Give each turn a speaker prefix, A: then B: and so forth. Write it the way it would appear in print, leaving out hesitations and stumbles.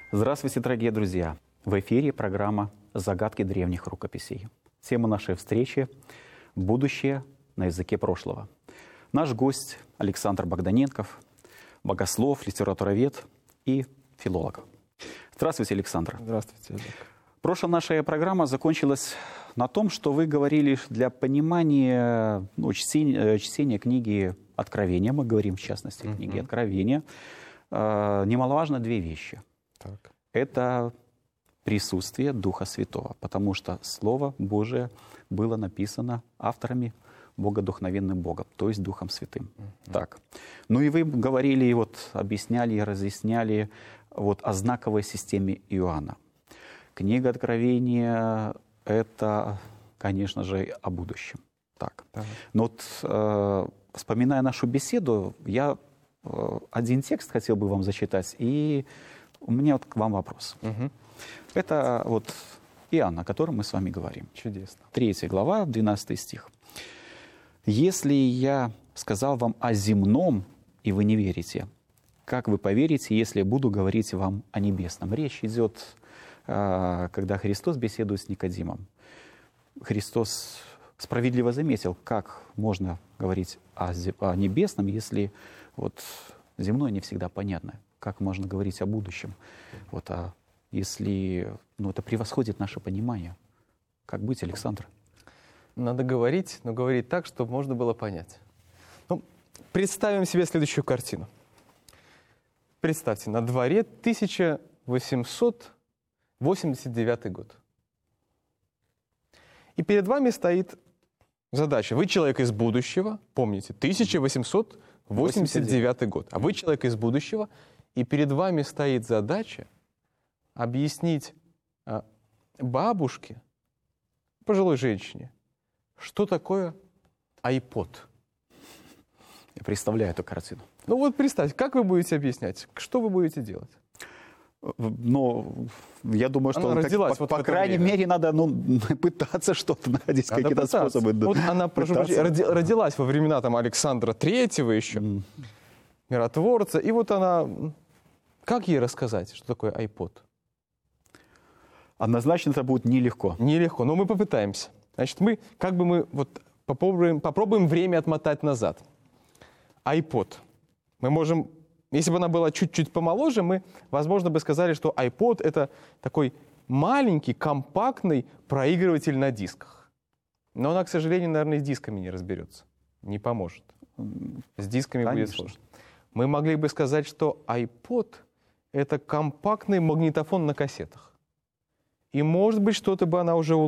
A: Здравствуйте, дорогие друзья! В эфире программа «Загадки древних рукописей». Тема нашей встречи – «Будущее на языке прошлого». Наш гость Александр Богданенков, богослов, литературовед и филолог. Здравствуйте, Александр.
B: Здравствуйте, Олег.
A: Прошлая наша программа закончилась на том, что вы говорили для понимания чтения книги «Откровения», мы говорим в частности о книге «Откровения», немаловажно две вещи.
B: Так.
A: Это присутствие Духа Святого, потому что Слово Божие было написано авторами богодухновенным Богом, то есть Духом Святым. Так. Ну и вы говорили, объясняли и разъясняли о знаковой системе Иоанна. Книга Откровения — это, конечно же, о будущем. Так. Но вспоминая нашу беседу, я один текст хотел бы вам зачитать, и у меня к вам вопрос. Это Иоанн, о котором мы с вами говорим.
B: Чудесно.
A: 3 глава, 12 стих. «Если я сказал вам о земном, и вы не верите, как вы поверите, если я буду говорить вам о небесном?» Речь идет, когда Христос беседует с Никодимом. Христос справедливо заметил, как можно говорить о небесном, если земное не всегда понятно. Как можно говорить о будущем, если это превосходит наше понимание. Как быть, Александр?
B: Надо говорить, но говорить так, чтобы можно было понять. Представим себе следующую картину. Представьте, на дворе 1889 год. И перед вами стоит задача. Вы человек из будущего, помните, 1889 год. А вы человек из будущего, и перед вами стоит задача объяснить бабушке, пожилой женщине, что такое iPod.
A: Я представляю эту картину.
B: Представьте, как вы будете объяснять? Что вы будете делать?
A: Я думаю, что по крайней мере надо пытаться что-то находить, какие-то способы.
B: Она родилась во времена Александра Третьего еще, миротворца, и она... Как ей рассказать, что такое iPod?
A: Однозначно это будет нелегко.
B: Нелегко, но мы попытаемся. Значит, мы попробуем время отмотать назад. iPod. Мы можем, если бы она была чуть-чуть помоложе, мы, возможно, бы сказали, что iPod — это такой маленький, компактный проигрыватель на дисках. Но она, к сожалению, наверное, с дисками не разберется. Не поможет. С дисками будет сложно. Мы могли бы сказать, что iPod — это компактный магнитофон на кассетах. И, может быть, что-то бы она уже